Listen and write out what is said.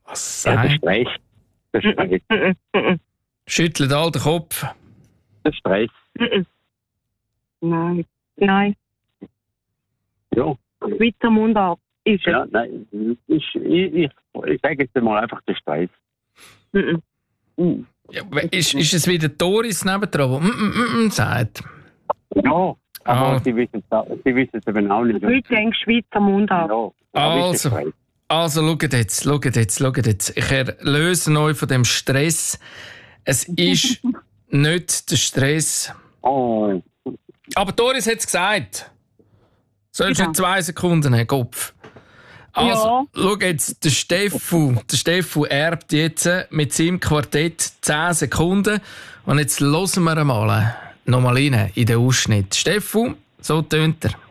Was Ja, der sagt? Stress. Der Stress. Schüttelt all den Kopf. Der Stress. Nein. Nein. Ja. Schweizer Mundart ist es. Ja, nein. Ich sage jetzt mal einfach der Stress. Ja, ist es wieder Doris nebendran, die sagt? Ja, aber Ah. sie wissen es eben auch nicht. Ich denke Schweizer Mundart. Ja, aber ist der Also, Stress. schaut jetzt. Ich erlöse euch von dem Stress. Es ist nicht der Stress. Oh, Aber Doris hat es gesagt. Sollst du Ja. nicht 2 Sekunden haben, Kopf. Also, schau jetzt, der Steffu erbt jetzt mit seinem Quartett 10 Sekunden. Und jetzt hören wir mal nochmal rein in den Ausschnitt. Steffu, so tönt er.